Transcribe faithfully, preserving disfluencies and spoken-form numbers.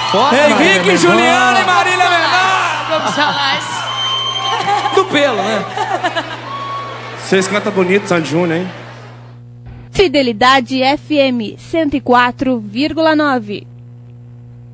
Foda, Henrique, Juliana e Marília Mendonça. Vamos falar. Do pelo, né? Vocês cantam bonito, Sandy Júnior, hein? Fidelidade F M cento e quatro vírgula nove.